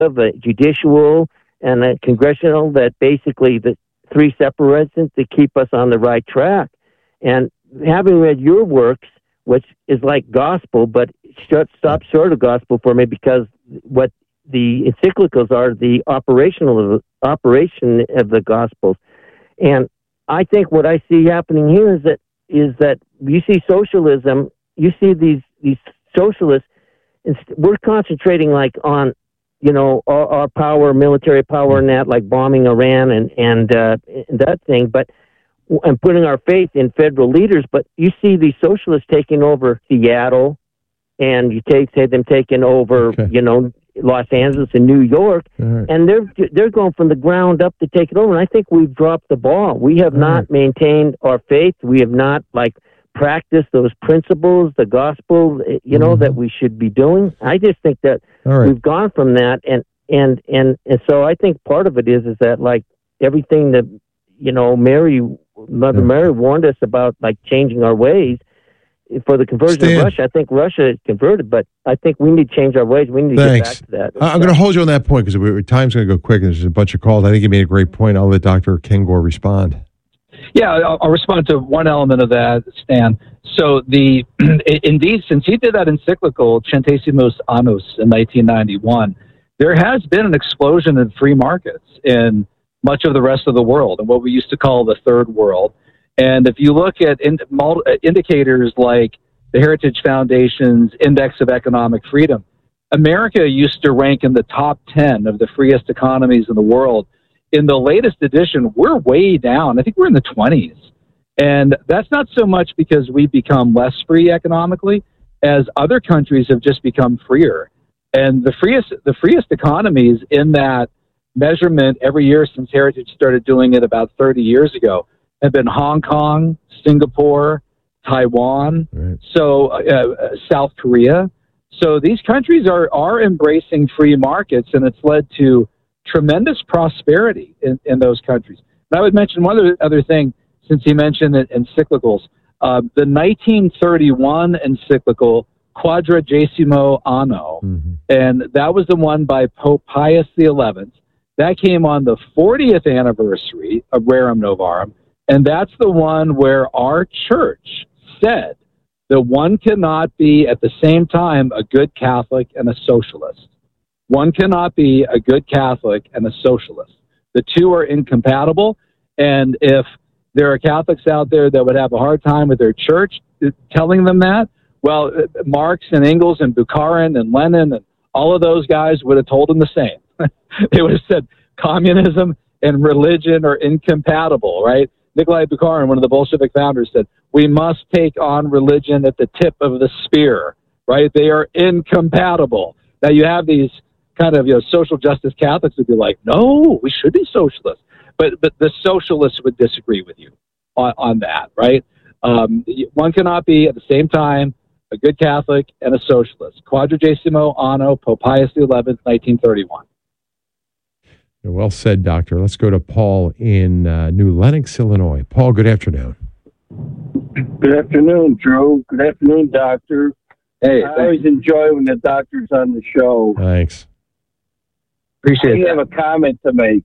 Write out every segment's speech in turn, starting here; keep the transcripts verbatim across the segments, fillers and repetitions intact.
the judicial, and the congressional, that basically the three separations to keep us on the right track. And having read your works, which is like gospel, but short, stop short of gospel for me, because what the encyclicals are the operational operation of the gospels. And I think what I see happening here is that is that you see socialism, you see these these socialists, we're concentrating like on, you know, our, our power, military power, and that, like bombing Iran and and, uh, and that thing, but and putting our faith in federal leaders. But you see these socialists taking over Seattle, and you take say them taking over, okay. you know, Los Angeles and New York, right. and they're they're going from the ground up to take it over. And I think we've dropped the ball. We have All not right. maintained our faith. We have not like practiced those principles, the gospel, you know, mm-hmm. that we should be doing. I just think that right. we've gone from that, and and and and so I think part of it is is that like everything that you know Mary, Mother yeah. Mary warned us about, like changing our ways. For the conversion Stan. of Russia, I think Russia is converted, but I think we need to change our ways. We need to Thanks. get back to that. I'm going to hold you on that point because time's going to go quick. There's a bunch of calls. I think you made a great point. I'll let Doctor Kengor respond. Yeah, I'll, I'll respond to one element of that, Stan. So the indeed, since he did that encyclical, Centesimus Annus, in nineteen ninety-one, there has been an explosion in free markets in much of the rest of the world, and what we used to call the third world. And if you look at in, mul- indicators like the Heritage Foundation's Index of Economic Freedom, America used to rank in the top ten of the freest economies in the world. In the latest edition, we're way down. I think we're in the twenties. And that's not so much because we've become less free economically, as other countries have just become freer. And the freest, the freest economies in that measurement every year since Heritage started doing it about thirty years ago have been Hong Kong, Singapore, Taiwan, right. so uh, South Korea. So these countries are, are embracing free markets, and it's led to tremendous prosperity in, in those countries. And I would mention one other, other thing, since he mentioned it, encyclicals. Uh, the nineteen thirty-one encyclical, Quadragesimo Anno, mm-hmm. and that was the one by Pope Pius the eleventh. That came on the fortieth anniversary of Rerum Novarum. And that's the one where our church said that one cannot be at the same time a good Catholic and a socialist. One cannot be a good Catholic and a socialist. The two are incompatible. And if there are Catholics out there that would have a hard time with their church telling them that, well, Marx and Engels and Bukharin and Lenin and all of those guys would have told them the same. They would have said communism and religion are incompatible, right? Nikolai Bukharin, one of the Bolshevik founders, said, we must take on religion at the tip of the spear, right? They are incompatible. Now you have these kind of, you know, social justice Catholics would be like, no, we should be socialists. But but the socialists would disagree with you on, on that, right? Um, one cannot be at the same time a good Catholic and a socialist. Quadragesimo Anno, Pope Pius the eleventh, nineteen thirty-one. Well said, Doctor. Let's go to Paul in uh, New Lenox, Illinois. Paul, good afternoon. Good afternoon, Drew. Good afternoon, Doctor. Hey, I always enjoy when the doctor's on the show. Thanks. Appreciate it. I have a comment to make.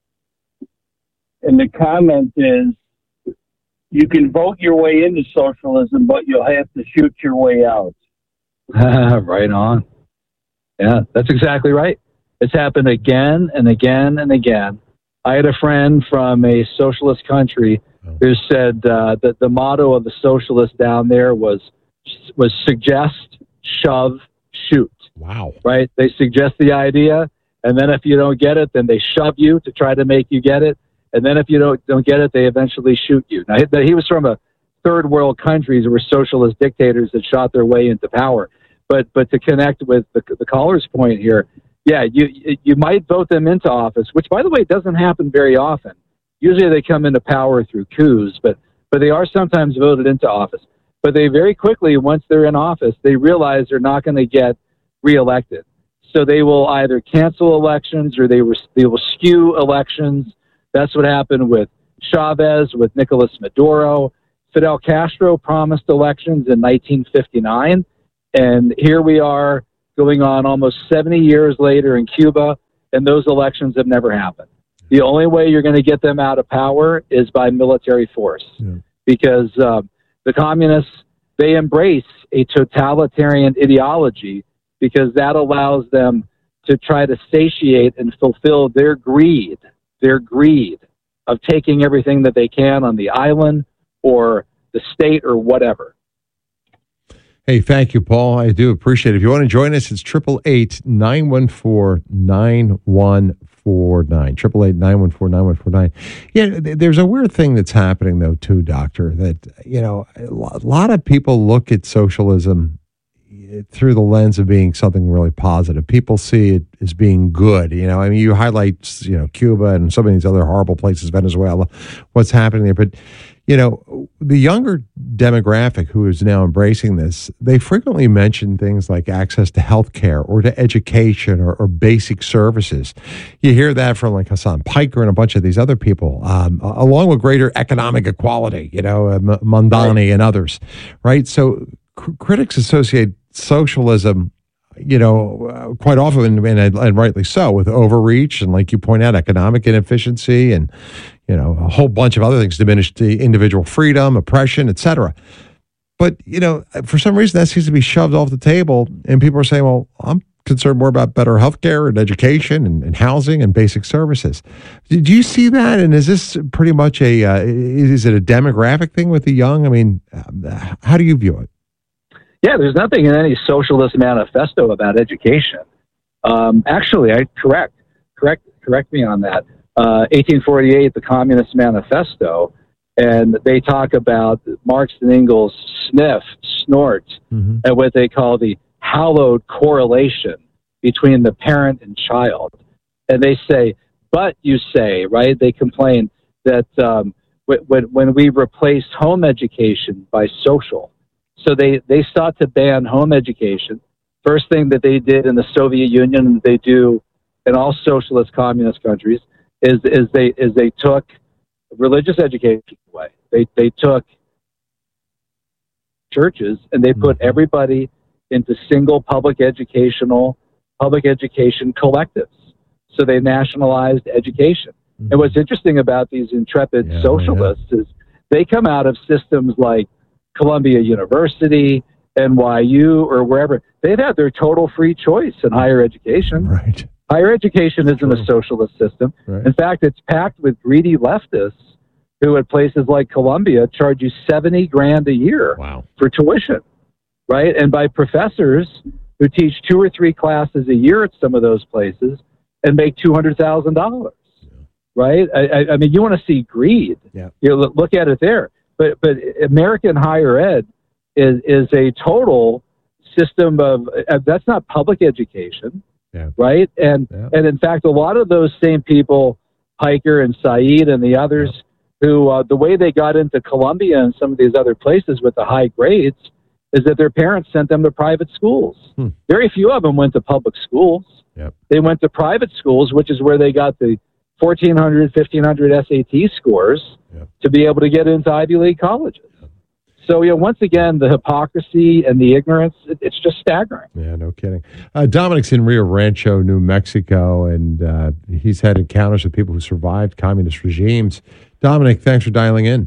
And the comment is, you can vote your way into socialism, but you'll have to shoot your way out. Right on. Yeah, that's exactly right. It's happened again and again and again. I had a friend from a socialist country who said uh, that the motto of the socialists down there was was suggest, shove, shoot. Wow. Right? They suggest the idea, and then if you don't get it, then they shove you to try to make you get it. And then if you don't don't get it, they eventually shoot you. Now, he, he was from a third world country that were socialist dictators that shot their way into power. But but to connect with the, the caller's point here, yeah, you you might vote them into office, which, by the way, doesn't happen very often. Usually they come into power through coups, but, but they are sometimes voted into office. But they very quickly, once they're in office, they realize they're not going to get reelected. So they will either cancel elections or they, they will skew elections. That's what happened with Chavez, with Nicolas Maduro. Fidel Castro promised elections in nineteen fifty-nine. And here we are going on almost seventy years later in Cuba, and those elections have never happened. The only way you're going to get them out of power is by military force, yeah. because uh, the communists, they embrace a totalitarian ideology because that allows them to try to satiate and fulfill their greed, their greed of taking everything that they can on the island or the state or whatever. Hey, thank you, Paul. I do appreciate it. If you want to join us, it's eight eight eight, nine one four, nine one four nine. eight eight eight, nine one four, nine one four nine. Yeah, there's a weird thing that's happening, though, too, Doctor, that, you know, a lot of people look at socialism through the lens of being something really positive. People see it as being good. You know, I mean, you highlight, you know, Cuba and some of these other horrible places, Venezuela, what's happening there. But, you know, the younger demographic who is now embracing this, they frequently mention things like access to health care or to education or, or basic services. You hear that from like Hassan Piker and a bunch of these other people, um, along with greater economic equality, you know, uh, Mondani right. and others, right? So cr- critics associate socialism, you know, uh, quite often, and, and rightly so, with overreach and, like you point out, economic inefficiency and, you know, a whole bunch of other things, diminished individual freedom, oppression, et cetera. But, you know, for some reason that seems to be shoved off the table, and people are saying, well, I'm concerned more about better health care and education and, and housing and basic services. Did you see that? And is this pretty much a, uh, is it a demographic thing with the young? I mean, how do you view it? Yeah, there's nothing in any socialist manifesto about education. Um, actually, I correct, correct, correct me on that. Uh, eighteen forty-eight, the Communist Manifesto, and they talk about Marx and Engels sniff, snort, mm-hmm. at what they call the hallowed correlation between the parent and child. And they say, but you say, right? They complain that um, when, when we replaced home education by social, so they, they sought to ban home education. First thing that they did in the Soviet Union, and they do in all socialist communist countries, is is they is they took religious education away. They they took churches and they put everybody into single public educational public education collectives. So they nationalized education. Mm-hmm. And what's interesting about these intrepid yeah, socialists yeah. is they come out of systems like Columbia University, N Y U, or wherever. They've had their total free choice in higher education. Right. Higher education isn't True. a socialist system. Right. In fact, it's packed with greedy leftists who at places like Columbia charge you seventy grand a year wow. for tuition, right? And by professors who teach two or three classes a year at some of those places and make two hundred thousand dollars, yeah. right? I, I mean, you want to see greed. Yeah. You know, look at it there. But but American higher ed is, is a total system of, uh, that's not public education. Yeah. Right. And yeah. and in fact, a lot of those same people, Hiker and Said and the others, yeah. who uh, the way they got into Columbia and some of these other places with the high grades is that their parents sent them to private schools. Hmm. Very few of them went to public schools. Yep. They went to private schools, which is where they got the fourteen hundred, fifteen hundred S A T scores yep. to be able to get into Ivy League colleges. So, you know, once again, the hypocrisy and the ignorance, it, it's just staggering. Yeah, no kidding. Uh, Dominic's in Rio Rancho, New Mexico, and uh, he's had encounters with people who survived communist regimes. Dominic, thanks for dialing in.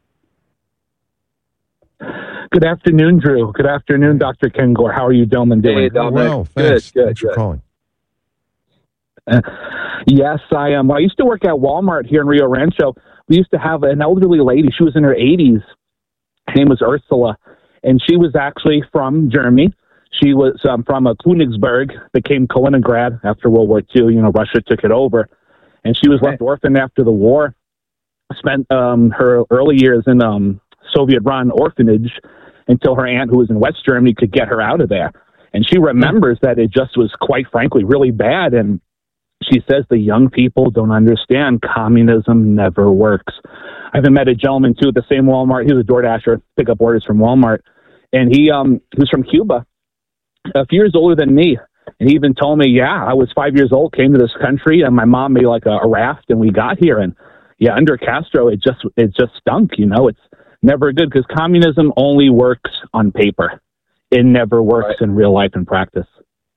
Good afternoon, Drew. Good afternoon, Doctor Kengor. How are you doing? Hey, Dominic. Well, thanks. Good, good, thanks good. for calling. Uh, yes, I am. Um, I used to work at Walmart here in Rio Rancho. We used to have an elderly lady. She was in her eighties. Her name was Ursula, and she was actually from Germany. She was um, from uh, Königsberg, became Kaliningrad after World War Two. You know, Russia took it over, and she was left orphaned after the war. Spent um, her early years in um, Soviet-run orphanage until her aunt, who was in West Germany, could get her out of there. And she remembers that it just was, quite frankly, really bad. And she says the young people don't understand. Communism never works. I even met a gentleman, too, at the same Walmart. He was a door dasher, pick up orders from Walmart. And he, um, he was from Cuba, a few years older than me. And he even told me, yeah, I was five years old, came to this country, and my mom made like a, a raft, and we got here. And, yeah, under Castro, it just it just stunk, you know. It's never good because communism only works on paper. It never works right. in real life and practice.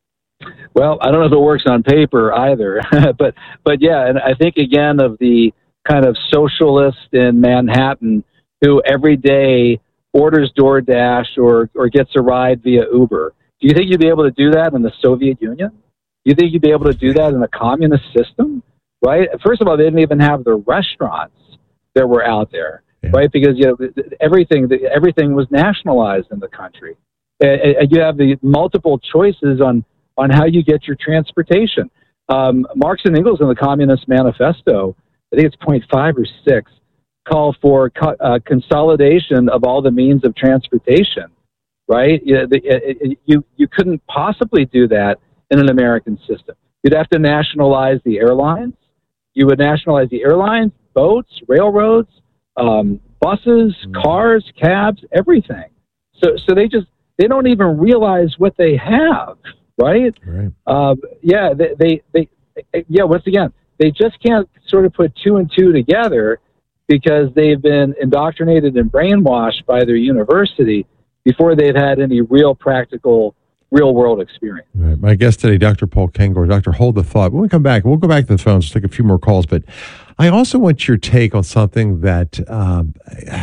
Well, I don't know if it works on paper either, but but yeah, and I think again of the kind of socialist in Manhattan who every day orders DoorDash or or gets a ride via Uber. Do you think you'd be able to do that in the Soviet Union? Do you think you'd be able to do that in a communist system? Right? First of all, they didn't even have the restaurants that were out there, yeah. right? Because you know everything everything was nationalized in the country. And you have the multiple choices on on how you get your transportation. Um, Marx and Engels in the Communist Manifesto, I think it's point five or six, call for co- uh, consolidation of all the means of transportation, right? You, the, you, you couldn't possibly do that in an American system. You'd have to nationalize the airlines. You would nationalize the airlines, boats, railroads, um, buses, mm. cars, cabs, everything. So, so they just, they don't even realize what they have. Right? Right. Um, yeah. They, they, they, yeah. Once again, they just can't sort of put two and two together because they've been indoctrinated and brainwashed by their university before they've had any real practical, real world experience. Right. My guest today, Doctor Paul Kengor. Doctor, hold the thought. When we come back, we'll go back to the phones, take a few more calls, but I also want your take on something that um,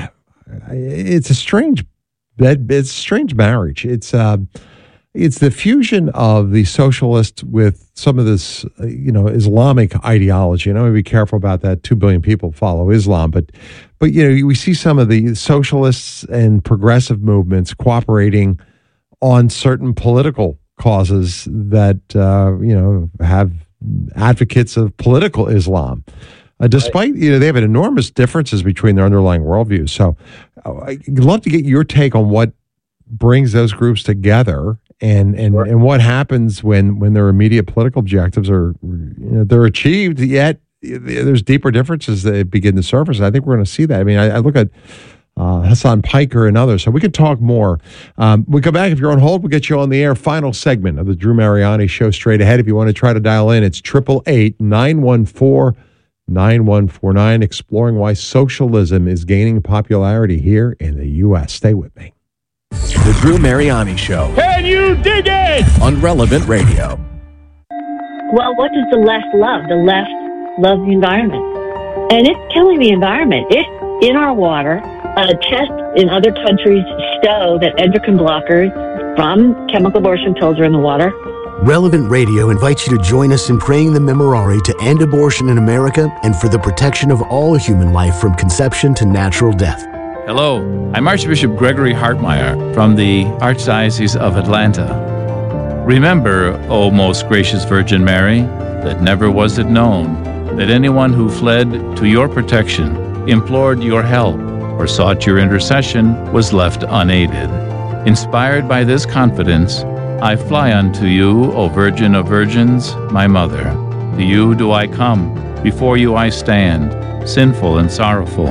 it's a strange, it's a strange marriage. It's, uh, It's the fusion of the socialist with some of this, uh, you know, Islamic ideology. And I want to be careful about that. Two billion people follow Islam, but, but you know, we see some of the socialists and progressive movements cooperating on certain political causes that uh, you know have advocates of political Islam. Uh, despite, you know, they have enormous differences between their underlying worldviews. So, uh, I'd love to get your take on what brings those groups together. And and, sure. and what happens when, when their immediate political objectives are, you know, they're achieved, yet there's deeper differences that begin to surface. I think we're going to see that. I mean, I, I look at uh, Hassan Piker and others, so we could talk more. Um, we come back. If you're on hold, we'll get you on the air. Final segment of the Drew Mariani Show straight ahead. If you want to try to dial in, it's eight eight eight, nine one four, nine one four nine, exploring why socialism is gaining popularity here in the U S. Stay with me. The Drew Mariani Show. Can you dig it? On Relevant Radio. Well, what does the left love? The left loves the environment. And it's killing the environment. It's in our water. Uh, tests in other countries show that endocrine blockers from chemical abortion pills are in the water. Relevant Radio invites you to join us in praying the Memorare to end abortion in America and for the protection of all human life from conception to natural death. Hello, I'm Archbishop Gregory Hartmeyer from the Archdiocese of Atlanta. Remember, O most gracious Virgin Mary, that never was it known that anyone who fled to your protection, implored your help, or sought your intercession was left unaided. Inspired by this confidence, I fly unto you, O Virgin of Virgins, my Mother. To you do I come, before you I stand, sinful and sorrowful.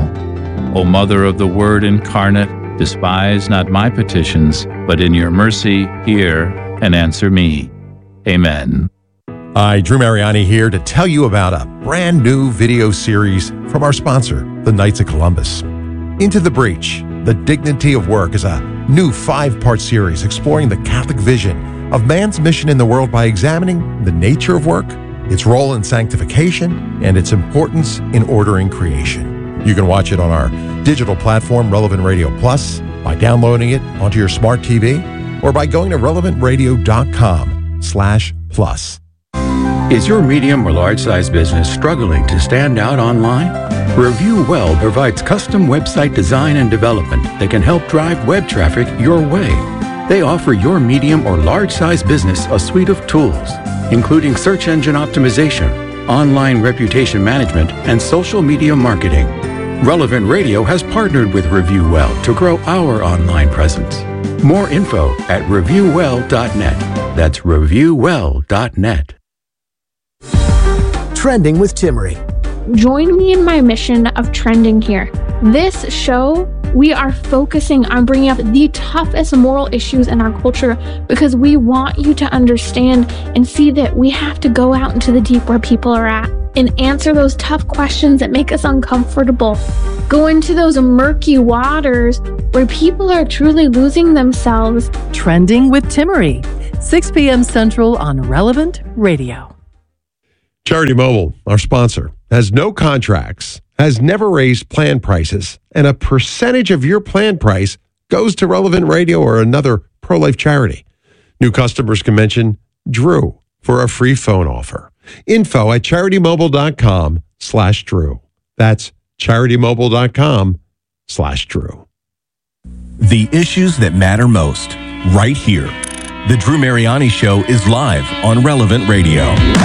O Mother of the Word incarnate, despise not my petitions, but in your mercy hear and answer me. Amen. Hi, Drew Mariani here to tell you about a brand new video series from our sponsor, the Knights of Columbus. Into the Breach, The Dignity of Work is a new five-part series exploring the Catholic vision of man's mission in the world by examining the nature of work, its role in sanctification, and its importance in ordering creation. You can watch it on our digital platform, Relevant Radio Plus, by downloading it onto your smart T V, or by going to relevant radio dot com slash plus. Is your medium or large-size business struggling to stand out online? Review Well provides custom website design and development that can help drive web traffic your way. They offer your medium or large-size business a suite of tools, including search engine optimization, online reputation management, and social media marketing. Relevant Radio has partnered with Review Well to grow our online presence. More info at review well dot net. That's review well dot net. Trending with Timmerie. Join me in my mission of trending here. This show, we are focusing on bringing up the toughest moral issues in our culture because we want you to understand and see that we have to go out into the deep where people are at and answer those tough questions that make us uncomfortable. Go into those murky waters where people are truly losing themselves. Trending with Timmerie, six p.m. Central on Relevant Radio. Charity Mobile, our sponsor, has no contracts, has never raised plan prices, and a percentage of your plan price goes to Relevant Radio or another pro-life charity. New customers can mention Drew for a free phone offer. Info at charitymobile.com slash Drew. That's charitymobile.com slash Drew. The issues that matter most, right here. The Drew Mariani Show is live on Relevant Radio.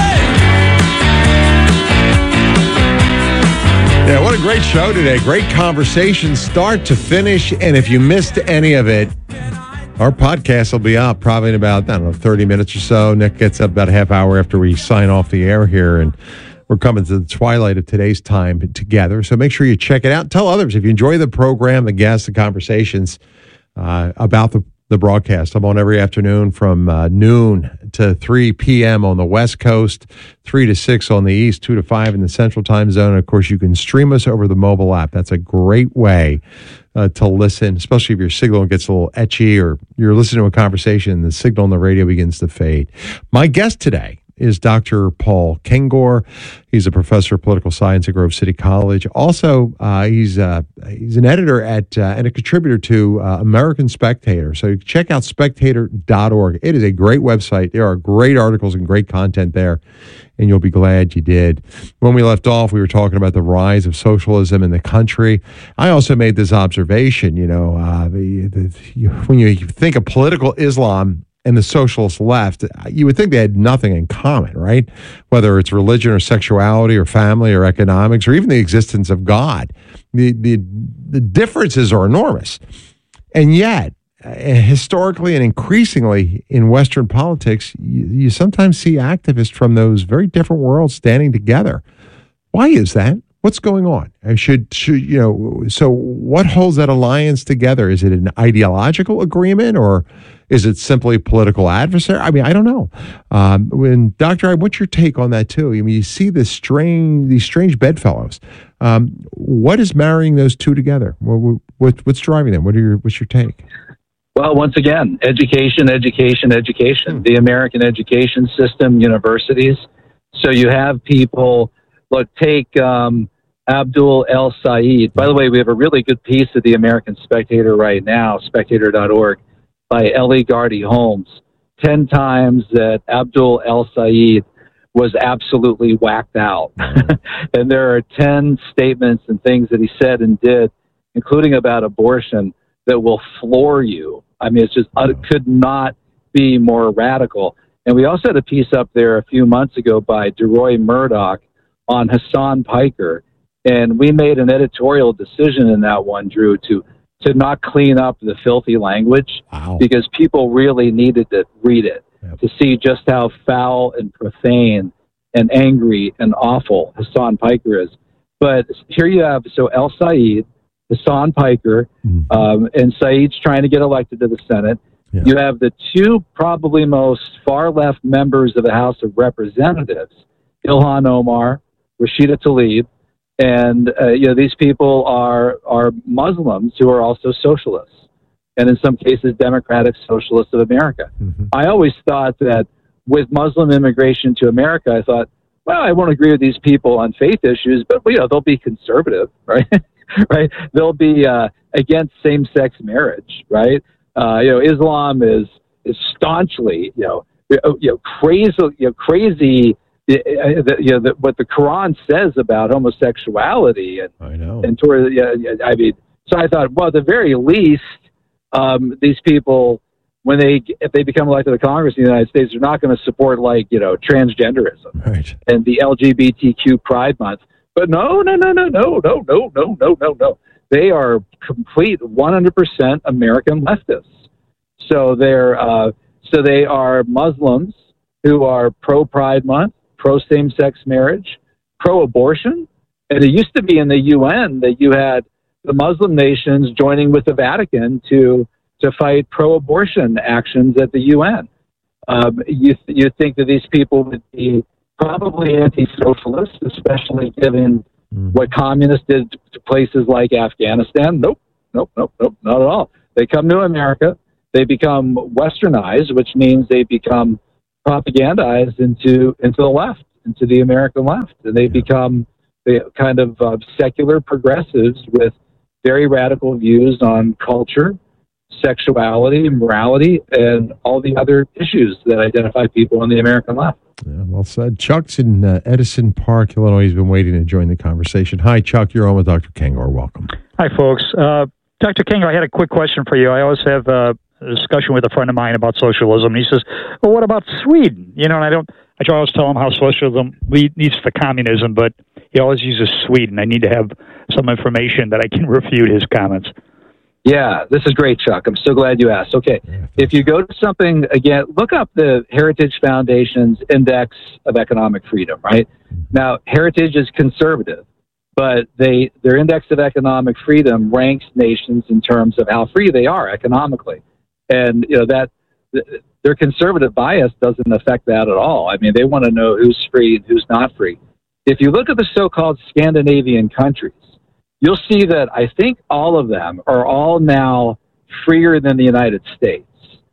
Yeah, what a great show today. Great conversation, start to finish. And if you missed any of it, our podcast will be out probably in about, I don't know, thirty minutes or so. Nick gets up about a half hour after we sign off the air here. And we're coming to the twilight of today's time together. So make sure you check it out. Tell others if you enjoy the program, the guests, the conversations uh, about the, the broadcast. I'm on every afternoon from uh, noon to three p.m. on the West Coast, three to six on the East, two to five in the Central Time Zone. And of course, you can stream us over the mobile app. That's a great way uh, to listen, especially if your signal gets a little etchy or you're listening to a conversation and the signal on the radio begins to fade. My guest today is Doctor Paul Kengor. He's a professor of political science at Grove City College. Also, uh, he's uh, he's an editor at uh, and a contributor to uh, American Spectator. So you can check out spectator dot org. It is a great website. There are great articles and great content there, and you'll be glad you did. When we left off, we were talking about the rise of socialism in the country. I also made this observation, you know, uh, the, the, when you think of political Islam and the socialist left, you would think they had nothing in common, right? Whether it's religion or sexuality or family or economics or even the existence of God. The the, the differences are enormous. And yet, uh, historically and increasingly in Western politics, you, you sometimes see activists from those very different worlds standing together. Why is that? What's going on? And should, should you know, so what holds that alliance together? Is it an ideological agreement or is it simply political adversary? I mean, I don't know. Um, when Doctor I, what's your take on that too? I mean, you see this strange, these strange bedfellows. Um, what is marrying those two together? What, what, what's driving them? What are your, what's your take? Well, once again, education, education, education. The American education system, universities. So you have people. Look, take um, Abdul El-Sayed. By the way, we have a really good piece of the American Spectator right now, spectator dot org, by Ellie Gardy Holmes. Ten times that Abdul El-Sayed was absolutely whacked out. And there are ten statements and things that he said and did, including about abortion, that will floor you. I mean, it's just, it could not be more radical. And we also had a piece up there a few months ago by DeRoy Murdoch on Hassan Piker. And we made an editorial decision in that one, Drew, to to not clean up the filthy language. Wow. Because people really needed to read it, yep, to see just how foul and profane and angry and awful Hassan Piker is. But here you have, so El-Sayed, Hassan Piker, mm-hmm. um, and Saeed's trying to get elected to the Senate. Yeah. You have the two probably most far-left members of the House of Representatives, Ilhan Omar, Rashida Tlaib, and uh, you know, these people are are Muslims who are also socialists, and in some cases Democratic Socialists of America. Mm-hmm. I always thought that with Muslim immigration to America, I thought, well, I won't agree with these people on faith issues, but you know, they'll be conservative, right? Right? They'll be uh, against same-sex marriage, right? Uh, you know, Islam is is staunchly, you know, you know, crazy, you know, crazy. You know, the, what the Quran says about homosexuality and I know, and toward, yeah, I mean, so I thought, well, at the very least, um, these people, when they if they become elected to Congress in the United States, they're not going to support, like, you know, transgenderism, right, and the L G B T Q Pride Month. But no, no, no, no, no, no, no, no, no, no, no. They are complete one hundred percent American leftists. So they're uh, so they are Muslims who are pro Pride Month, pro same-sex marriage, pro-abortion. And it used to be in the U N that you had the Muslim nations joining with the Vatican to to fight pro-abortion actions at the U N. Um, you you think that these people would be probably anti-socialist, especially given mm. what communists did to places like Afghanistan. Nope, nope, nope, nope, not at all. They come to America, they become westernized, which means they become propagandized into into the left, into the American left, and they yeah. become the kind of uh, secular progressives with very radical views on culture, sexuality, morality, and all the other issues that identify people on the American left. Yeah, well said. Chuck's in uh, Edison Park, Illinois. He's been waiting to join the conversation. Hi, Chuck. You're on with Doctor Kengor. Welcome. Hi, folks. Uh, Doctor Kengor, I had a quick question for you. I always have uh, a discussion with a friend of mine about socialism. And he says, well, what about Sweden? You know, and I don't, I always tell him how socialism leads to communism, but he always uses Sweden. I need to have some information that I can refute his comments. Yeah, this is great, Chuck. I'm so glad you asked. Okay, if you go to something, again, look up the Heritage Foundation's Index of Economic Freedom, right? Now, Heritage is conservative, but they their Index of Economic Freedom ranks nations in terms of how free they are economically. And, you know, that their conservative bias doesn't affect that at all. I mean, they want to know who's free and who's not free. If you look at the so-called Scandinavian countries, you'll see that I think all of them are all now freer than the United States.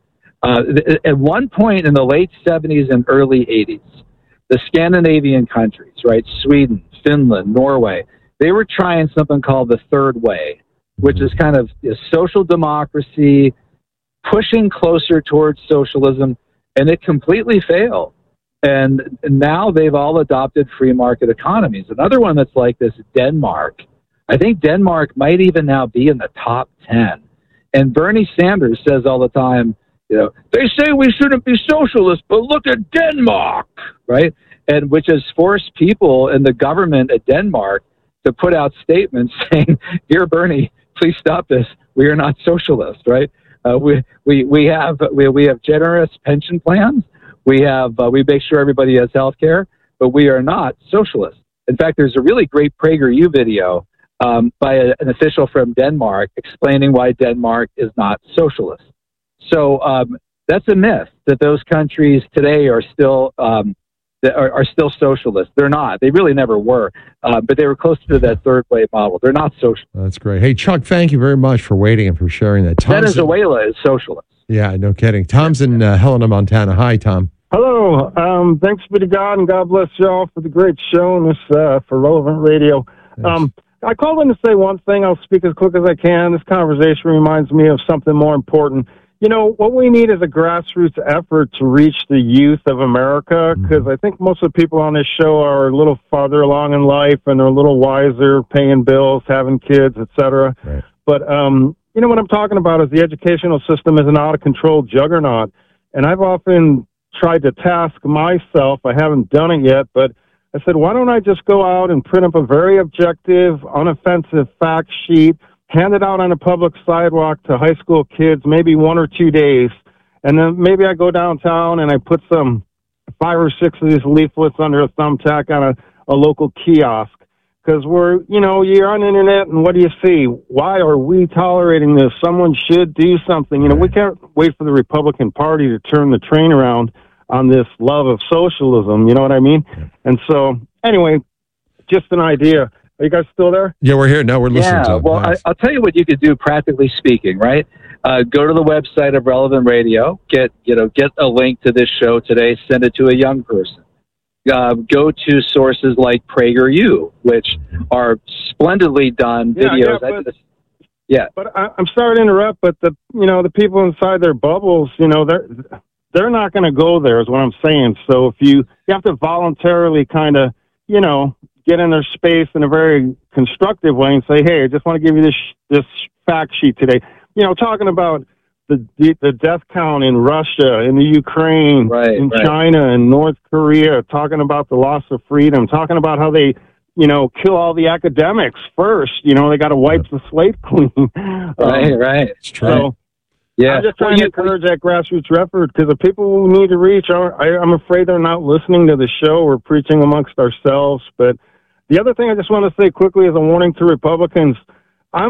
Uh, at one point in the late seventies and early eighties, the Scandinavian countries, right, Sweden, Finland, Norway, they were trying something called the Third Way, which is kind of a social democracy, pushing closer towards socialism, and it completely failed. And now they've all adopted free market economies. Another one that's like this, Denmark. I think Denmark might even now be in the top ten. And Bernie Sanders says all the time, you know, they say we shouldn't be socialist, but look at Denmark, right? And which has forced people in the government at Denmark to put out statements saying, "Dear Bernie, please stop this. We are not socialist," right? Uh, we we we have we we have generous pension plans. We have uh, we make sure everybody has health care, but we are not socialist. In fact, there's a really great PragerU video um, by a, an official from Denmark explaining why Denmark is not socialist. So um, that's a myth that those countries today are still um, that are, are still socialist. They're not. They really never were, uh, but they were close to that third way model. They're not socialist. That's great. Hey, Chuck, thank you very much for waiting and for sharing that. Tom's Venezuela in, is socialist. Yeah, no kidding. Tom's in uh, Helena, Montana. Hi, Tom. Hello. Um, thanks be to God, and God bless y'all for the great show and this uh, for Relevant Radio. Um, I called in to say one thing. I'll speak as quick as I can. This conversation reminds me of something more important. You know, what we need is a grassroots effort to reach the youth of America, because I think most of the people on this show are a little farther along in life and they're a little wiser, paying bills, having kids, et cetera. Right. But, um, you know, what I'm talking about is the educational system is an out-of-control juggernaut. And I've often tried to task myself, I haven't done it yet, but I said, why don't I just go out and print up a very objective, unoffensive fact sheet, hand it out on a public sidewalk to high school kids, maybe one or two days. And then maybe I go downtown and I put some five or six of these leaflets under a thumbtack on a, a local kiosk. Because we're, you know, you're on the internet and what do you see? Why are we tolerating this? Someone should do something. You know, we can't wait for the Republican Party to turn the train around on this love of socialism. You know what I mean? And so, anyway, just an idea. Are you guys still there? Yeah, we're here. No, we're listening yeah, to it. Well, I, I'll tell you what you could do, practically speaking, right? Uh, go to the website of Relevant Radio, get, you know, get a link to this show today, send it to a young person. Uh, go to sources like PragerU, which are splendidly done yeah, videos. Yeah, but, yeah. but I, I'm sorry to interrupt, but the, you know, the people inside their bubbles, you know, they're, they're not going to go there is what I'm saying. So if you, you have to voluntarily kind of, you know, get in their space in a very constructive way and say, hey, I just want to give you this this fact sheet today. You know, talking about the the death count in Russia, in the Ukraine, right, in right. China, in North Korea, talking about the loss of freedom, talking about how they, you know, kill all the academics first. You know, they got to wipe the slate clean. Right, um, right. It's true. So, yeah. I'm just trying to encourage that grassroots effort because the people we need to reach, are, I, I'm afraid they're not listening to the show. We're preaching amongst ourselves. But the other thing I just want to say quickly as a warning to Republicans, I'm a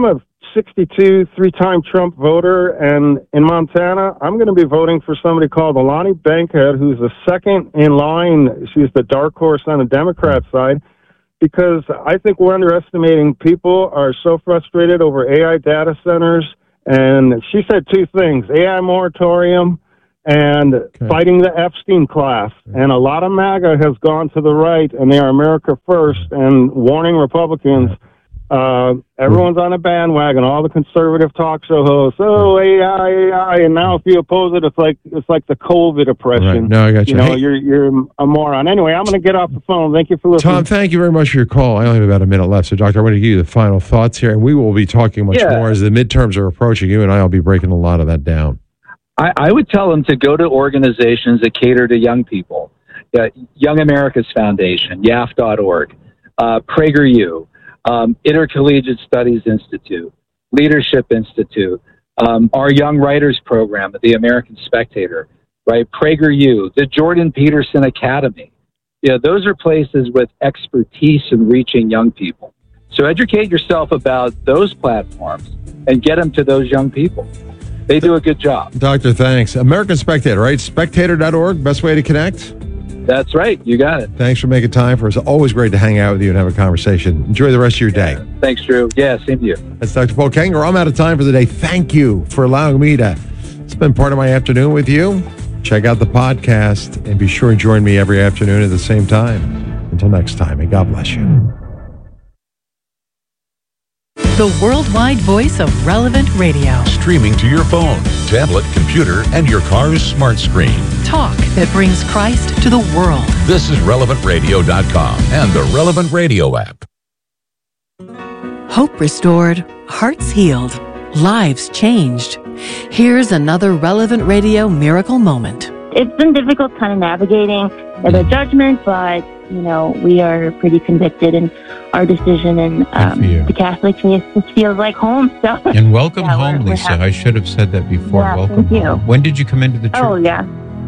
sixty-two, three-time Trump voter, and in Montana, I'm going to be voting for somebody called Alani Bankhead, who's the second in line. She's the dark horse on the Democrat side, because I think we're underestimating. People are so frustrated over A I data centers, and she said two things: A I moratorium and okay. fighting the Epstein class. And a lot of MAGA has gone to the right, and they are America first, and warning Republicans. Uh, everyone's on a bandwagon. All the conservative talk show hosts, oh, A I, A I, and now if you oppose it, it's like it's like the COVID oppression. Right. No, I got you. You know, hey, you're you're a moron. Anyway, I'm going to get off the phone. Thank you for listening. Tom, thank you very much for your call. I only have about a minute left, so Doctor, I want to give you the final thoughts here, and we will be talking much Yeah. more as the midterms are approaching. You and I will be breaking a lot of that down. I, I would tell them to go to organizations that cater to young people. Uh, Young America's Foundation, Y A F dot org, uh, PragerU, um, Intercollegiate Studies Institute, Leadership Institute, um, our Young Writers Program at the American Spectator, right? PragerU, the Jordan Peterson Academy. Yeah, those are places with expertise in reaching young people. So educate yourself about those platforms and get them to those young people. They do a good job. Doctor, thanks. American Spectator, right? Spectator dot org, best way to connect? That's right. You got it. Thanks for making time for us. Always great to hang out with you and have a conversation. Enjoy the rest of your day. Thanks, Drew. Yeah, same to you. That's Doctor Paul Kengor. I'm out of time for the day. Thank you for allowing me to spend part of my afternoon with you. Check out the podcast and be sure and join me every afternoon at the same time. Until next time, and God bless you. The worldwide voice of Relevant Radio. Streaming to your phone, tablet, computer, and your car's smart screen. Talk that brings Christ to the world. This is relevant radio dot com and the Relevant Radio app. Hope restored, hearts healed, lives changed. Here's another Relevant Radio miracle moment. It's been difficult kind of navigating the judgment, but, you know, we are pretty convicted in our decision, and um, the Catholic faith just feels like home. So, and welcome yeah, home, we're, we're Lisa. happy. I should have said that before. Yeah, welcome thank you. home. When did you come into the church? Oh, yeah.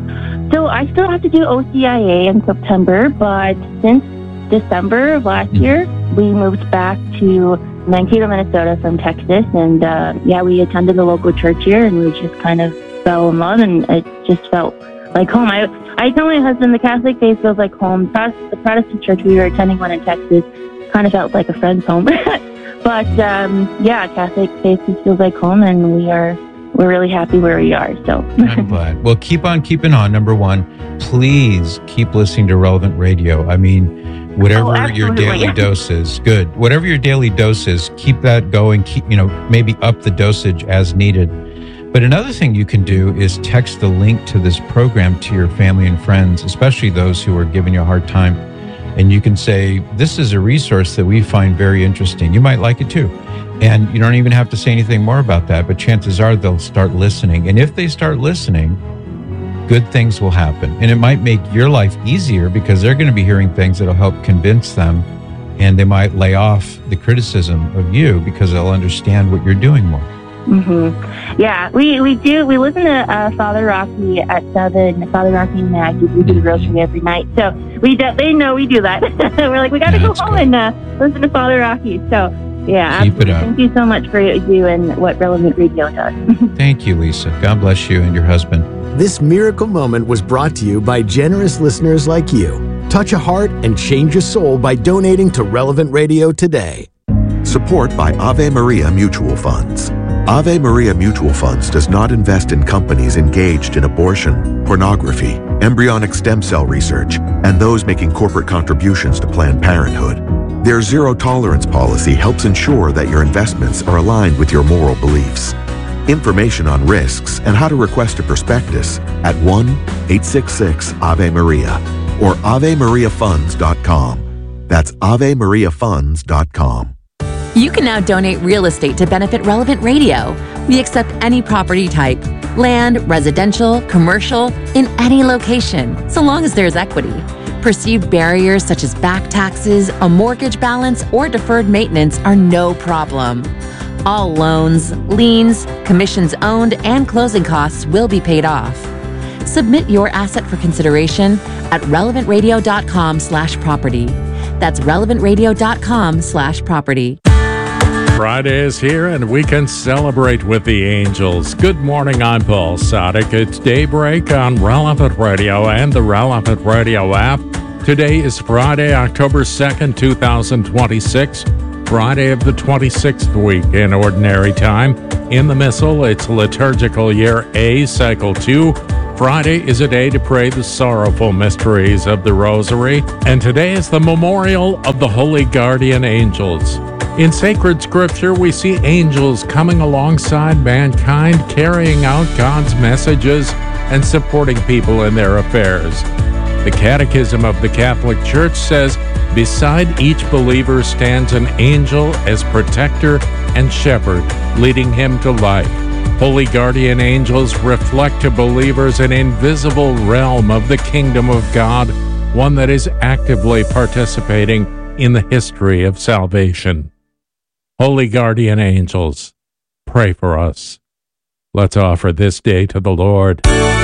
So I still have to do O C I A in September, but since December of last Mm-hmm. year, we moved back to Mankato, Minnesota from Texas, and uh, yeah, we attended the local church here, and we just kind of fell in love, and it just felt like home. I I tell my husband the Catholic faith feels like home. The Protestant church, we were attending one in Texas, kind of felt like a friend's home. But um, yeah, Catholic faith just feels like home, and we are we're really happy where we are. So I'm glad. Well, keep on keeping on. Number one, please keep listening to Relevant Radio. I mean, whatever Oh, your absolutely. daily dose is, good. Whatever your daily dose is, keep that going. Keep, you know, maybe up the dosage as needed. But another thing you can do is text the link to this program to your family and friends, especially those who are giving you a hard time. And you can say, this is a resource that we find very interesting. You might like it too. And you don't even have to say anything more about that, but chances are they'll start listening. And if they start listening, good things will happen. And it might make your life easier because they're going to be hearing things that'll help convince them. And they might lay off the criticism of you because they'll understand what you're doing more. Mm-hmm. Yeah, we, we do. We listen to uh, Father Rocky at seven. Father Rocky and Maggie. We do the grocery every night, so we do, they know we do that. We're like, we got to go home and uh, listen to Father Rocky. So yeah, Keep it absolutely. up. Thank you so much for what you do and what Relevant Radio does. Thank you, Lisa. God bless you and your husband. This miracle moment was brought to you by generous listeners like you. Touch a heart and change a soul by donating to Relevant Radio today. Support by Ave Maria Mutual Funds. Ave Maria Mutual Funds does not invest in companies engaged in abortion, pornography, embryonic stem cell research, and those making corporate contributions to Planned Parenthood. Their zero-tolerance policy helps ensure that your investments are aligned with your moral beliefs. Information on risks and how to request a prospectus at one eight six six Ave Maria or ave maria funds dot com. That's ave maria funds dot com. You can now donate real estate to benefit Relevant Radio. We accept any property type, land, residential, commercial, in any location, so long as there's equity. Perceived barriers such as back taxes, a mortgage balance, or deferred maintenance are no problem. All loans, liens, commissions owned, and closing costs will be paid off. Submit your asset for consideration at relevant radio dot com slash property. That's relevant radio dot com slash property. Friday is here and we can celebrate with the angels. Good morning, I'm Paul Sadek. It's Daybreak on Relevant Radio and the Relevant Radio app. Today is Friday, October second, twenty twenty-six. Friday of the twenty-sixth week in Ordinary Time. In the Missal, it's liturgical year A, cycle two. Friday is a day to pray the sorrowful mysteries of the Rosary. And today is the memorial of the Holy Guardian Angels. In sacred scripture, we see angels coming alongside mankind, carrying out God's messages and supporting people in their affairs. The Catechism of the Catholic Church says, beside each believer stands an angel as protector and shepherd, leading him to life. Holy guardian angels reflect to believers an invisible realm of the kingdom of God, one that is actively participating in the history of salvation. Holy guardian angels, pray for us. Let's offer this day to the Lord.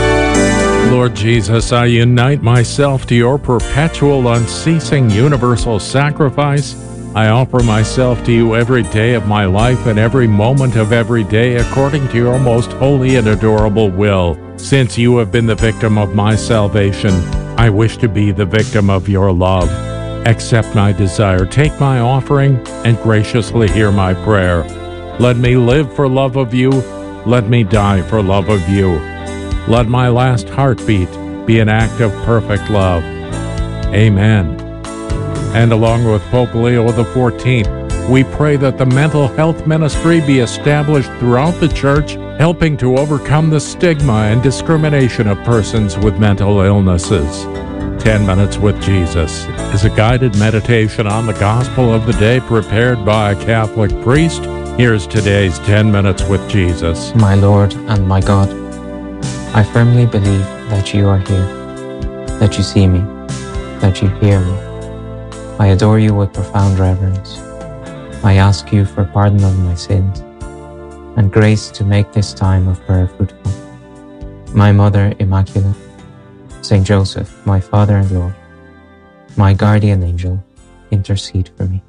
Lord Jesus, I unite myself to your perpetual, unceasing, universal sacrifice. I offer myself to you every day of my life and every moment of every day according to your most holy and adorable will. Since you have been the victim of my salvation, I wish to be the victim of your love. Accept my desire, take my offering, and graciously hear my prayer. Let me live for love of you. Let me die for love of you. Let my last heartbeat be an act of perfect love. Amen. And along with Pope Leo the fourteenth, we pray that the mental health ministry be established throughout the Church, helping to overcome the stigma and discrimination of persons with mental illnesses. Ten Minutes with Jesus is a guided meditation on the gospel of the day prepared by a Catholic priest. Here's today's Ten Minutes with Jesus. My Lord and my God, I firmly believe that you are here, that you see me, that you hear me. I adore you with profound reverence. I ask you for pardon of my sins and grace to make this time of prayer fruitful. My Mother Immaculate, Saint Joseph, my Father and Lord, my guardian angel, intercede for me.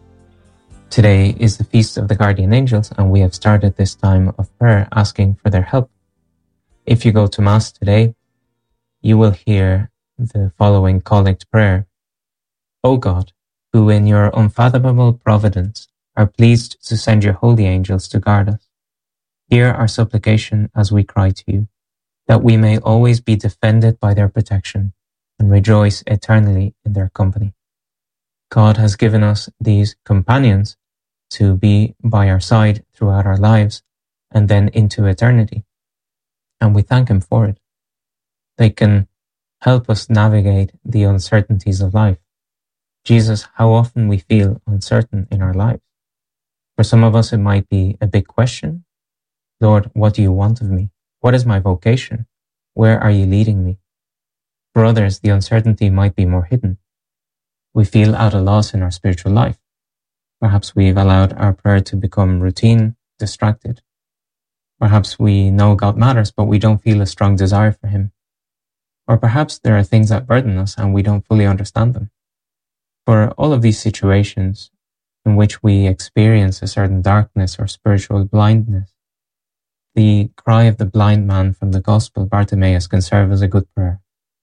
Today is the Feast of the Guardian Angels, and we have started this time of prayer asking for their help. If you go to Mass today, you will hear the following collect prayer. O God, who in your unfathomable providence are pleased to send your holy angels to guard us, hear our supplication as we cry to you, that we may always be defended by their protection and rejoice eternally in their company. God has given us these companions to be by our side throughout our lives and then into eternity, and we thank Him for it. They can help us navigate the uncertainties of life. Jesus, how often we feel uncertain in our lives. For some of us, it might be a big question. Lord, what do you want of me? What is my vocation? Where are you leading me? For others, the uncertainty might be more hidden. We feel out of loss in our spiritual life. Perhaps we've allowed our prayer to become routine, distracted. Perhaps we know God matters, but we don't feel a strong desire for Him. Or perhaps there are things that burden us and we don't fully understand them. For all of these situations in which we experience a certain darkness or spiritual blindness, the cry of the blind man from the Gospel, Bartimaeus, can serve as a good prayer.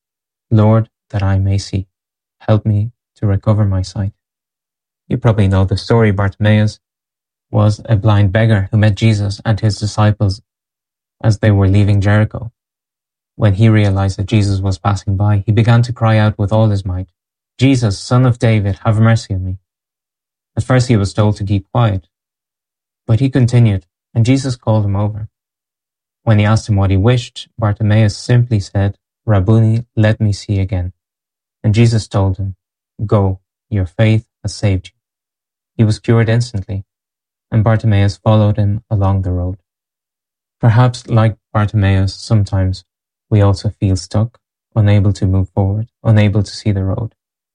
Lord, that I may see. Help me to recover my sight. You probably know the story. Bartimaeus was a blind beggar who met Jesus and his disciples as they were leaving Jericho. When he realized that Jesus was passing by, he began to cry out with all his might, Jesus, Son of David, have mercy on me. At first he was told to keep quiet, but he continued, and Jesus called him over. When he asked him what he wished, Bartimaeus simply said, Rabboni, let me see again. And Jesus told him, go, your faith has saved you. He was cured instantly, and Bartimaeus followed him along the road. Perhaps, like Bartimaeus, sometimes we also feel stuck, unable to move forward, unable to see the road.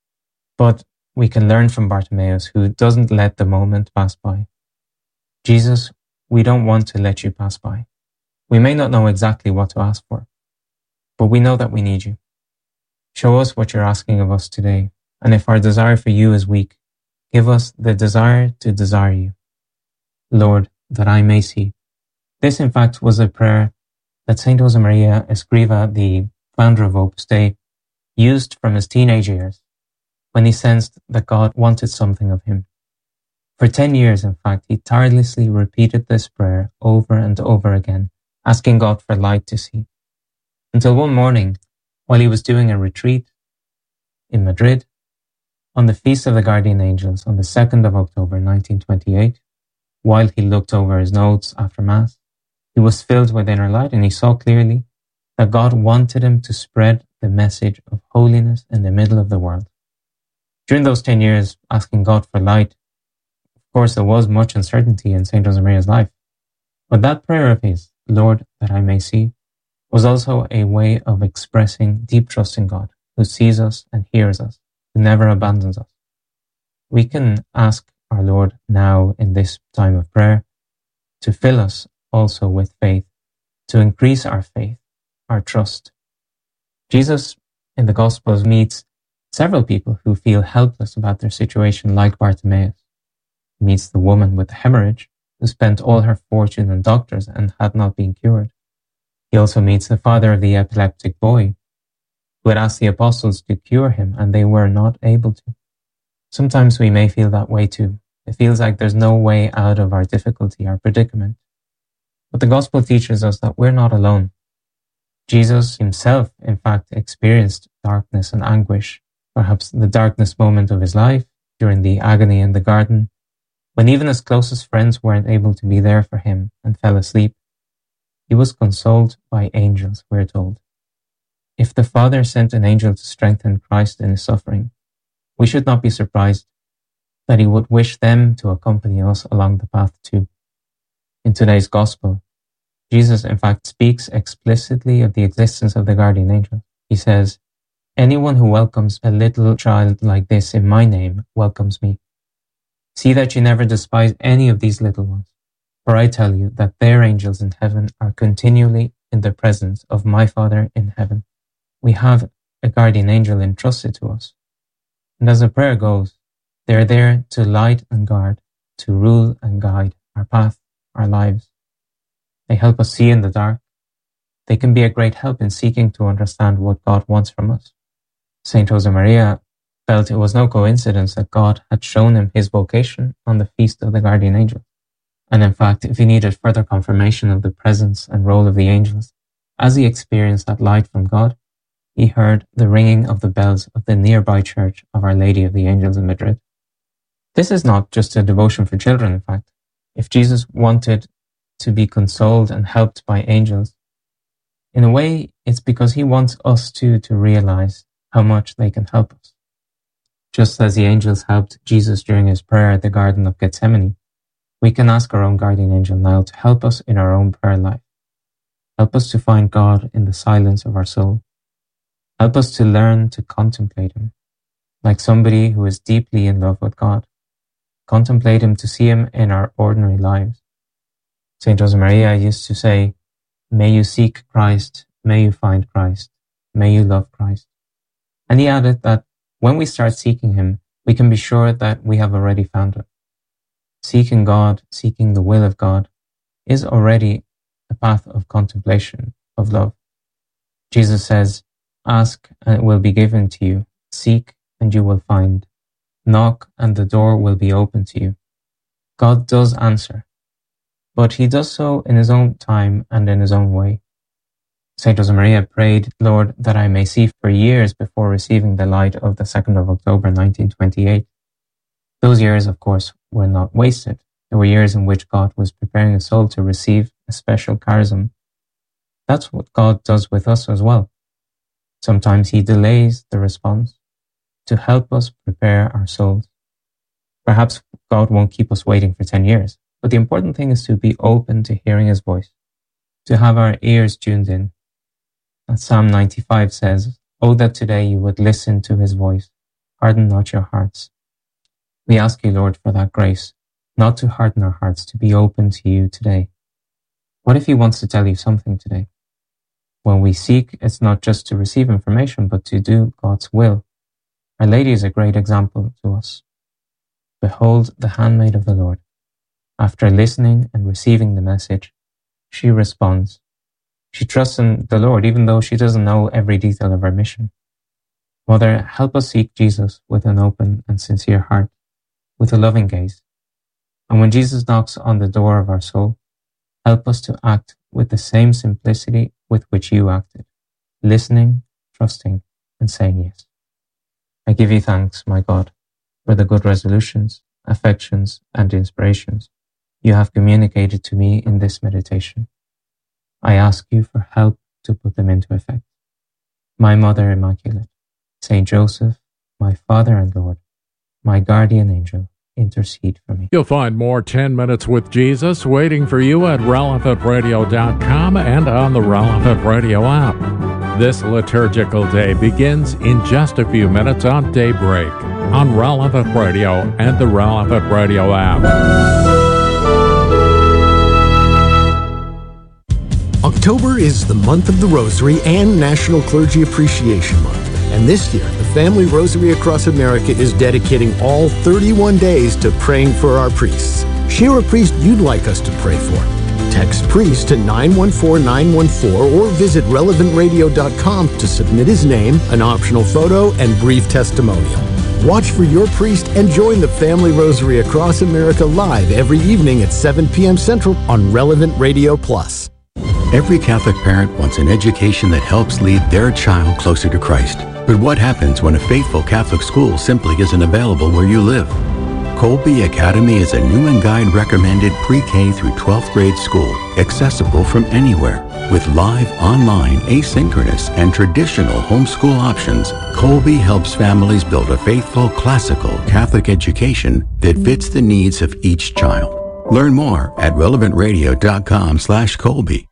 But we can learn from Bartimaeus, who doesn't let the moment pass by. Jesus, we don't want to let you pass by. We may not know exactly what to ask for, but we know that we need you. Show us what you're asking of us today, and if our desire for you is weak, give us the desire to desire you. Lord, that I may see. This, in fact, was a prayer that Saint Josemaria Escriva, the founder of Opus Dei, used from his teenage years when he sensed that God wanted something of him. For ten years, in fact, he tirelessly repeated this prayer over and over again, asking God for light to see. Until one morning, while he was doing a retreat in Madrid, on the Feast of the Guardian Angels on the second of October nineteen twenty-eight, while he looked over his notes after Mass, he was filled with inner light and he saw clearly that God wanted him to spread the message of holiness in the middle of the world. During those ten years, asking God for light, of course, there was much uncertainty in Saint Josemaria's life. But that prayer of his, Lord, that I may see, was also a way of expressing deep trust in God, who sees us and hears us, who never abandons us. We can ask our Lord now in this time of prayer to fill us also with faith, to increase our faith, our trust. Jesus in the Gospels meets several people who feel helpless about their situation, like Bartimaeus. He meets the woman with the hemorrhage who spent all her fortune on doctors and had not been cured. He also meets the father of the epileptic boy who had asked the apostles to cure him and they were not able to. Sometimes we may feel that way too. It feels like there's no way out of our difficulty, our predicament. But the gospel teaches us that we're not alone. Jesus himself, in fact, experienced darkness and anguish, perhaps the darkness moment of his life, during the agony in the garden, when even his closest friends weren't able to be there for him and fell asleep. He was consoled by angels, we're told. If the Father sent an angel to strengthen Christ in his suffering, we should not be surprised that he would wish them to accompany us along the path too. In today's Gospel, Jesus in fact speaks explicitly of the existence of the guardian angel. He says, "Anyone who welcomes a little child like this in my name welcomes me. See that you never despise any of these little ones, for I tell you that their angels in heaven are continually in the presence of my Father in heaven." We have a guardian angel entrusted to us. And as the prayer goes, they are there to light and guard, to rule and guide our path, our lives. They help us see in the dark. They can be a great help in seeking to understand what God wants from us. Saint Josemaria felt it was no coincidence that God had shown him his vocation on the Feast of the Guardian Angel. And in fact, if he needed further confirmation of the presence and role of the angels, as he experienced that light from God, he heard the ringing of the bells of the nearby church of Our Lady of the Angels in Madrid. This is not just a devotion for children, in fact. If Jesus wanted to be consoled and helped by angels, in a way, it's because he wants us too to realize how much they can help us. Just as the angels helped Jesus during his prayer at the Garden of Gethsemane, we can ask our own guardian angel now to help us in our own prayer life. Help us to find God in the silence of our soul. Help us to learn to contemplate him, like somebody who is deeply in love with God. Contemplate him to see him in our ordinary lives. Saint Josemaria used to say, "May you seek Christ, may you find Christ, may you love Christ." And he added that when we start seeking him, we can be sure that we have already found him. Seeking God, seeking the will of God, is already a path of contemplation, of love. Jesus says, "Ask and it will be given to you. Seek and you will find. Knock and the door will be open to you." God does answer, but he does so in his own time and in his own way. Saint Josemaria prayed, "Lord, that I may see," for years before receiving the light of the second of October nineteen twenty-eight. Those years, of course, were not wasted. There were years in which God was preparing a soul to receive a special charism. That's what God does with us as well. Sometimes he delays the response to help us prepare our souls. Perhaps God won't keep us waiting for ten years, but the important thing is to be open to hearing his voice, to have our ears tuned in. As Psalm ninety-five says, "Oh, that today you would listen to his voice, harden not your hearts." We ask you, Lord, for that grace, not to harden our hearts, to be open to you today. What if he wants to tell you something today? When we seek, it's not just to receive information, but to do God's will. Our Lady is a great example to us. "Behold the handmaid of the Lord. After listening and receiving the message, she responds. She trusts in the Lord even though she doesn't know every detail of her mission. Mother, help us seek Jesus with an open and sincere heart, with a loving gaze. And when Jesus knocks on the door of our soul, help us to act with the same simplicity with which you acted, listening, trusting, and saying yes. I give you thanks, my God, for the good resolutions, affections, and inspirations you have communicated to me in this meditation. I ask you for help to put them into effect. My Mother Immaculate, Saint Joseph, my Father and Lord, my guardian angel, intercede for me. You'll find more ten minutes with Jesus waiting for you at relevant radio dot com and on the Relevant Radio app. This liturgical day begins in just a few minutes on Daybreak on Relevant Radio and the Relevant Radio app. October is the month of the Rosary and National Clergy Appreciation Month. And this year, the Family Rosary Across America is dedicating all thirty-one days to praying for our priests. Share a priest you'd like us to pray for. Text priest to nine one four nine one four or visit relevant radio dot com to submit his name, an optional photo, and brief testimonial. Watch for your priest and join the Family Rosary Across America live every evening at seven p.m. Central on Relevant Radio Plus. Every Catholic parent wants an education that helps lead their child closer to Christ. But what happens when a faithful Catholic school simply isn't available where you live? Colby Academy is a Newman Guide recommended pre-K through twelfth grade school, accessible from anywhere. With live, online, asynchronous, and traditional homeschool options, Colby helps families build a faithful, classical Catholic education that fits the needs of each child. Learn more at relevant radio dot com slash Colby.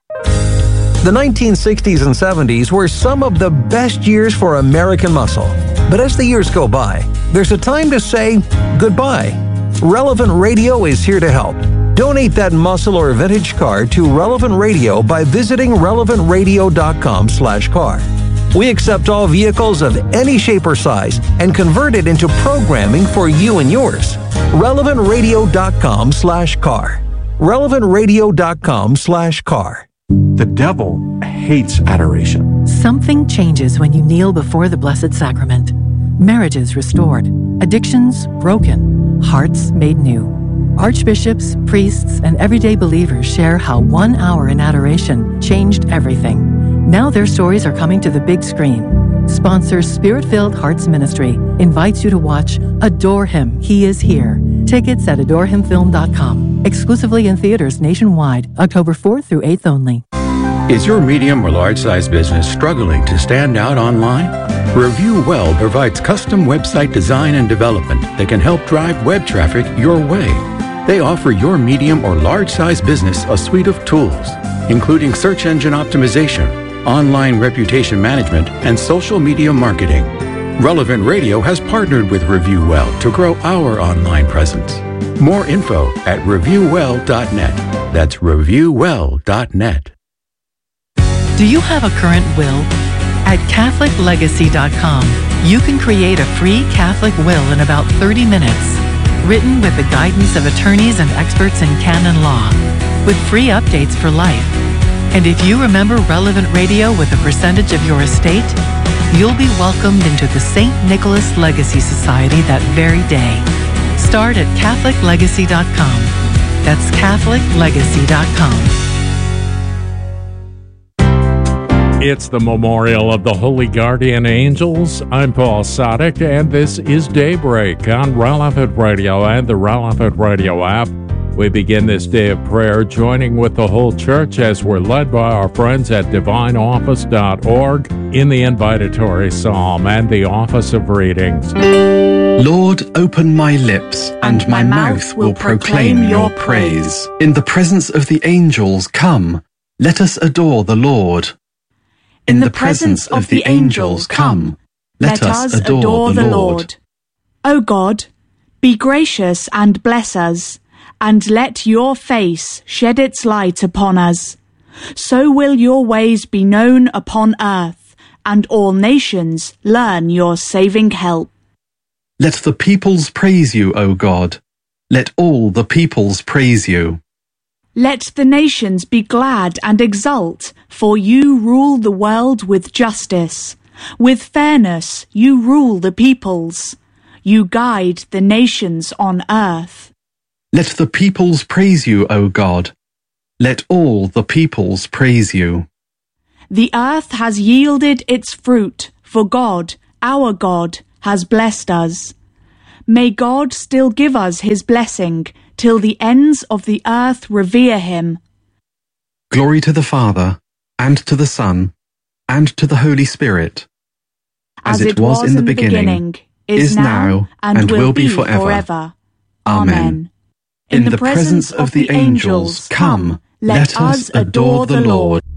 The nineteen sixties and seventies were some of the best years for American muscle. But as the years go by, there's a time to say goodbye. Relevant Radio is here to help. Donate that muscle or vintage car to Relevant Radio by visiting relevant radio dot com slash car. We accept all vehicles of any shape or size and convert it into programming for you and yours. relevant radio dot com slash car. relevant radio dot com slash car. The devil hates adoration. Something changes when you kneel before the Blessed Sacrament. Marriages restored, addictions broken, hearts made new. Archbishops, priests, and everyday believers share how one hour in adoration changed everything. Now their stories are coming to the big screen. Sponsor Spirit-Filled Hearts Ministry invites you to watch Adore Him, He Is Here. Tickets at adore him film dot com. Exclusively in theaters nationwide, October fourth through eighth only. Is your medium or large size business struggling to stand out online? Review Well provides custom website design and development that can help drive web traffic your way. They offer your medium or large size business a suite of tools, including search engine optimization, online reputation management, and social media marketing. Relevant Radio has partnered with Review Well to grow our online presence. More info at review well dot net. That's review well dot net. Do you have a current will? At catholic legacy dot com, you can create a free Catholic will in about thirty minutes, written with the guidance of attorneys and experts in canon law, with free updates for life. And if you remember Relevant Radio with a percentage of your estate, you'll be welcomed into the Saint Nicholas Legacy Society that very day. Start at catholic legacy dot com. That's catholic legacy dot com. It's the memorial of the Holy Guardian Angels. I'm Paul Sadek, and this is Daybreak on Relevant Radio and the Relevant Radio app. We begin this day of prayer joining with the whole church as we're led by our friends at divine office dot org in the invitatory psalm and the office of readings. Lord, open my lips, and my mouth will proclaim your praise. In the presence of the angels, come, let us adore the Lord. In the presence of the angels, come, let us adore the Lord. O God, be gracious and bless us, and let your face shed its light upon us. So will your ways be known upon earth, and all nations learn your saving help. Let the peoples praise you, O God. let all the peoples praise you. Let the nations be glad and exult, for you rule the world with justice. With fairness you rule the peoples. You guide the nations on earth. Let the peoples praise you, O God. Let all the peoples praise you. The earth has yielded its fruit, for God, our God, has blessed us. May God still give us his blessing, till the ends of the earth revere him. Glory to the Father, and to the Son, and to the Holy Spirit. As, As it was, was in the beginning, beginning is now, and, and will, will be forever. forever. Amen. In, in the presence of the angels, come, let us adore the Lord.